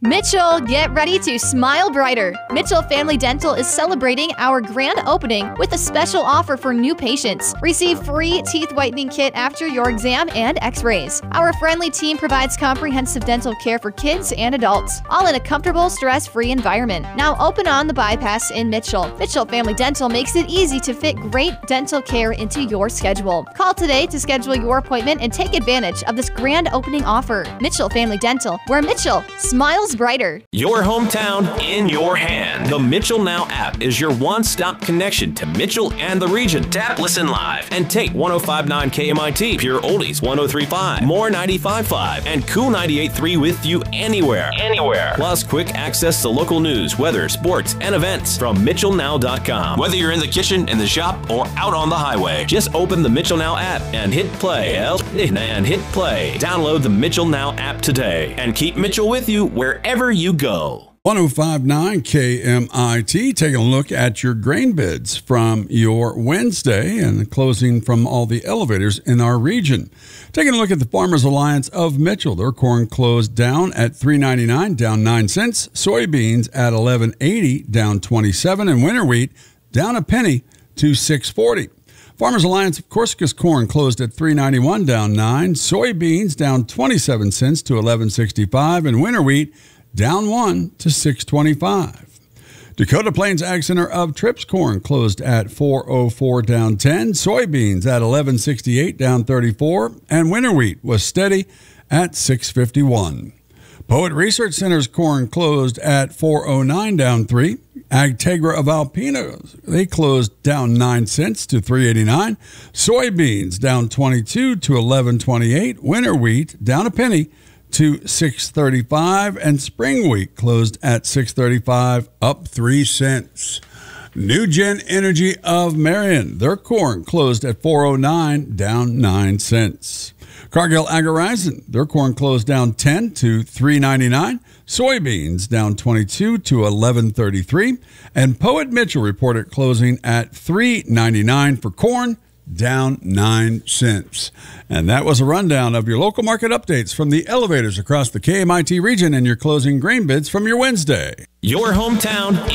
Mitchell, get ready to smile brighter. Mitchell Family Dental is celebrating our grand opening with a special offer for new patients. Receive free teeth whitening kit after your exam and x-rays. Our friendly team provides comprehensive dental care for kids and adults, all in a comfortable, stress-free environment. Now open on the bypass in Mitchell. Mitchell Family Dental makes it easy to fit great dental care into your schedule. Call today to schedule your appointment and take advantage of this grand opening offer. Mitchell Family Dental, where Mitchell smiles brighter. Your hometown in your hand. The Mitchell Now app is your one-stop connection to Mitchell and the region. Tap Listen Live and take 105.9 KMIT, Pure Oldies 103.5, More 95.5, and Cool 98.3 with you anywhere. Plus quick access to local news, weather, sports, and events from MitchellNow.com. Whether you're in the kitchen, in the shop, or out on the highway, just open the Mitchell Now app and hit play. Download the Mitchell Now app today and keep Mitchell with you wherever you go. 105.9 KMIT, taking a look at your grain bids from your Wednesday and closing from all the elevators in our region. Taking a look at the Farmers Alliance of Mitchell. Their corn closed down at $3.99, down 9 cents. Soybeans at $11.80, down 27, and winter wheat down a penny to $6.40. Farmers Alliance of Corsica's corn closed at $3.91, down 9. Soybeans down 27 cents to $11.65, and winter wheat down 1 to $6.25. Dakota Plains Ag Center of Trips corn closed at $4.04, down 10. Soybeans at $11.68, down 34, and winter wheat was steady at $6.51. Poet Research Center's corn closed at $4.09, down 3. Agtegra of Alpena, they closed down 9 cents to $3.89. Soybeans down 22 to $11.28. Winter wheat down a penny to $6.35, and spring wheat closed at $6.35, up 3 cents. NewGen Energy of Marion, their corn closed at $4.09, down 9 cents. Cargill Agri-Horizon, their corn closed down 10 to $3.99. Soybeans down 22 to $11.33, and Poet Mitchell reported closing at $3.99 for corn, down 9 cents. And that was a rundown of your local market updates from the elevators across the KMIT region and your closing grain bids from your Wednesday. Your hometown